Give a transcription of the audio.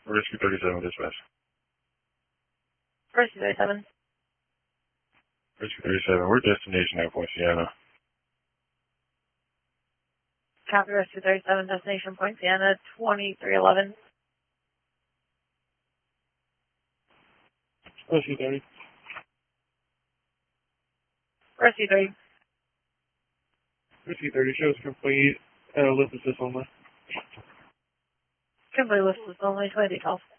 Rescue 37 dispatch. Rescue 37. Rescue 37, we're destination at Point Sienna. Copy Rescue 37, destination Point Sienna, 2311. Rescue 30. Rescue 30. Rescue 30 shows complete, lift assist only. Complete list is only 20 details.